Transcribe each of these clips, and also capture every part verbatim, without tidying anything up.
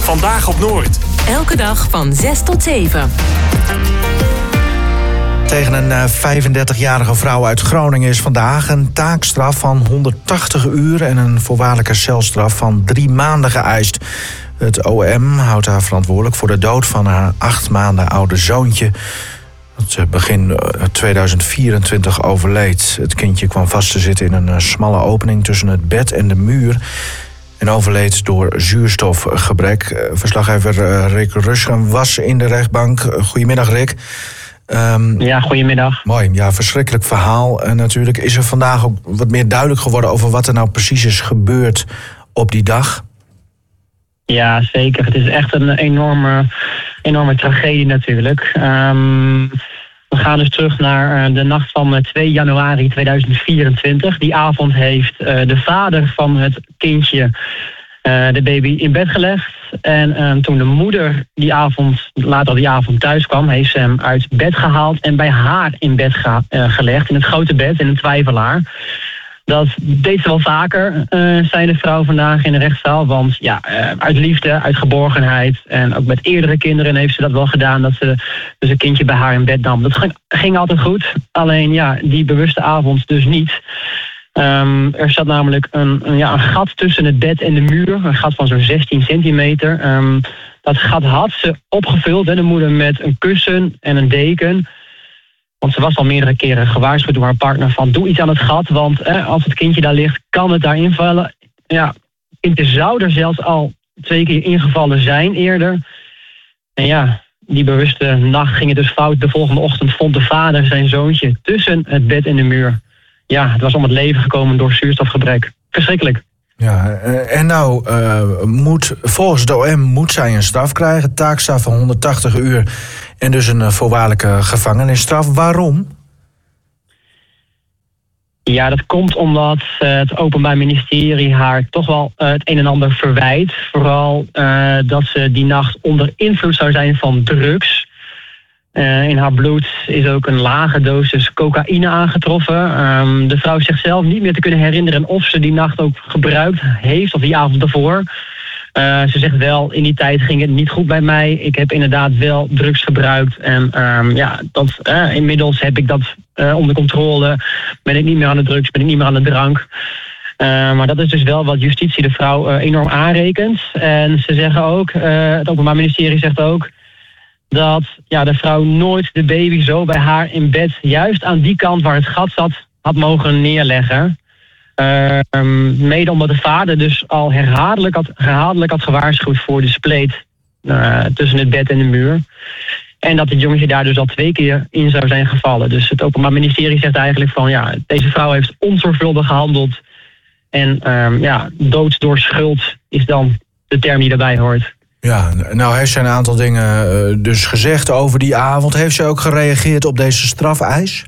Vandaag op Noord. Elke dag van zes tot zeven. Tegen een vijfendertigjarige vrouw uit Groningen is vandaag een taakstraf van honderdtachtig uur... en een voorwaardelijke celstraf van drie maanden geëist. Het O M houdt haar verantwoordelijk voor de dood van haar acht maanden oude zoontje... dat begin tweeduizend vierentwintig overleed. Het kindje kwam vast te zitten in een smalle opening tussen het bed en de muur... en overleed door zuurstofgebrek. Verslaggever Rick Ruschen was in de rechtbank. Goedemiddag, Rick. Um, ja, goedemiddag. Mooi, ja, verschrikkelijk verhaal. En natuurlijk is er vandaag ook wat meer duidelijk geworden... over wat er nou precies is gebeurd op die dag. Ja, zeker. Het is echt een enorme, enorme tragedie natuurlijk. Um, we gaan dus terug naar de nacht van twee januari tweeduizend vierentwintig. Die avond heeft uh, de vader van het kindje uh, de baby in bed gelegd. En uh, toen de moeder die avond, later die avond thuis kwam... heeft ze hem uit bed gehaald en bij haar in bed ga, uh, gelegd. In het grote bed, in een twijfelaar. Dat deed ze wel vaker, uh, zei de vrouw vandaag in de rechtszaal. Want ja, uh, uit liefde, uit geborgenheid en ook met eerdere kinderen heeft ze dat wel gedaan. Dat ze dus een kindje bij haar in bed nam. Dat ging, ging altijd goed, alleen ja, die bewuste avond dus niet. Um, er zat namelijk een, een, ja, een gat tussen het bed en de muur. Een gat van zo'n zestien centimeter. Um, dat gat had ze opgevuld, hè, de moeder, met een kussen en een deken... Want ze was al meerdere keren gewaarschuwd door haar partner van... doe iets aan het gat, want eh, als het kindje daar ligt, kan het daar invallen. Ja, het kindje zou er zelfs al twee keer ingevallen zijn eerder. En ja, die bewuste nacht ging het dus fout. De volgende ochtend vond de vader zijn zoontje tussen het bed en de muur. Ja, het was om het leven gekomen door zuurstofgebrek. Verschrikkelijk. Ja, en nou, uh, moet, volgens de O M moet zij een straf krijgen. Taakstraf van honderdtachtig uur en dus een voorwaardelijke gevangenisstraf. Waarom? Ja, dat komt omdat uh, het Openbaar Ministerie haar toch wel uh, het een en ander verwijt. Vooral uh, dat ze die nacht onder invloed zou zijn van drugs. Uh, in haar bloed is ook een lage dosis cocaïne aangetroffen. Um, de vrouw zegt zelf niet meer te kunnen herinneren of ze die nacht ook gebruikt heeft, of die avond ervoor. Uh, ze zegt wel, in die tijd ging het niet goed bij mij. Ik heb inderdaad wel drugs gebruikt. En um, ja, dat, uh, inmiddels heb ik dat uh, onder controle. Ben ik niet meer aan de drugs, ben ik niet meer aan de drank. Uh, maar dat is dus wel wat justitie de vrouw uh, enorm aanrekent. En ze zeggen ook, uh, het Openbaar Ministerie zegt ook... dat ja, de vrouw nooit de baby zo bij haar in bed... juist aan die kant waar het gat zat, had mogen neerleggen. Uh, mede omdat de vader dus al herhaaldelijk had, herhaaldelijk had gewaarschuwd... voor de spleet uh, tussen het bed en de muur. En dat het jongetje daar dus al twee keer in zou zijn gevallen. Dus het Openbaar Ministerie zegt eigenlijk van... ja, deze vrouw heeft onzorgvuldig gehandeld. En um, ja, dood door schuld is dan de term die daarbij hoort. Ja, nou heeft ze een aantal dingen uh, dus gezegd over die avond. Heeft ze ook gereageerd op deze strafeis?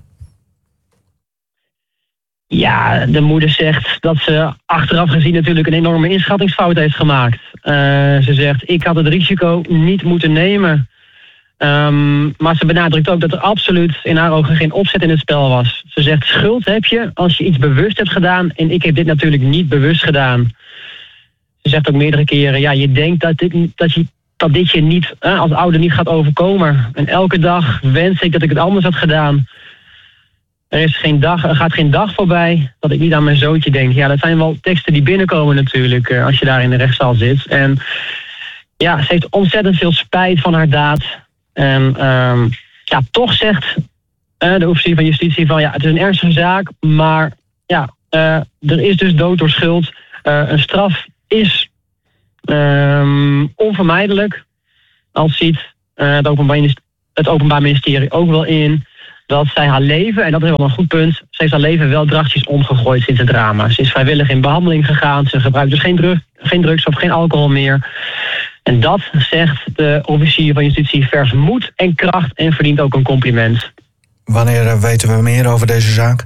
Ja, de moeder zegt dat ze achteraf gezien natuurlijk een enorme inschattingsfout heeft gemaakt. Uh, ze zegt, ik had het risico niet moeten nemen. Um, maar ze benadrukt ook dat er absoluut in haar ogen geen opzet in het spel was. Ze zegt, schuld heb je als je iets bewust hebt gedaan. En ik heb dit natuurlijk niet bewust gedaan. Ze zegt ook meerdere keren, ja, je denkt dat dit, dat je, dat dit je niet, eh, als ouder niet gaat overkomen. En elke dag wens ik dat ik het anders had gedaan. Er, is geen dag, er gaat geen dag voorbij dat ik niet aan mijn zoontje denk. Ja, dat zijn wel teksten die binnenkomen natuurlijk, uh, als je daar in de rechtszaal zit. En ja, ze heeft ontzettend veel spijt van haar daad. En um, ja, toch zegt uh, de officier van justitie van, ja, het is een ernstige zaak, maar ja, uh, er is dus dood door schuld. Uh, een straf is um, onvermijdelijk. Als ziet uh, het, openbaar, het Openbaar Ministerie ook wel in dat zij haar leven, en dat is wel een goed punt, ze heeft haar leven wel drastisch omgegooid sinds het drama. Ze is vrijwillig in behandeling gegaan, ze gebruikt dus geen, drug, geen drugs of geen alcohol meer. En dat, zegt de officier van justitie, vers moed en kracht en verdient ook een compliment. Wanneer weten we meer over deze zaak?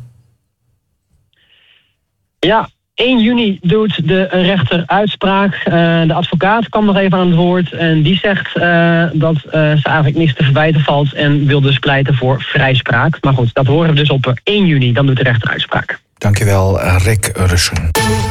Ja, één juni doet de rechter uitspraak. Uh, de advocaat kwam nog even aan het woord en die zegt uh, dat uh, ze eigenlijk niks te verwijten valt en wil dus pleiten voor vrijspraak. Maar goed, dat horen we dus op één juni, dan doet de rechter uitspraak. Dankjewel, Rick Russen.